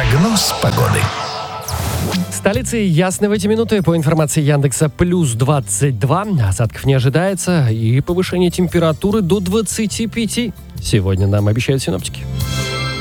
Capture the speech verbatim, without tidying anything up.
Прогноз погоды. В столице ясно в эти минуты. По информации Яндекса, плюс двадцать два. Осадков не ожидается. И повышение температуры до двадцати пяти. Сегодня нам обещают синоптики.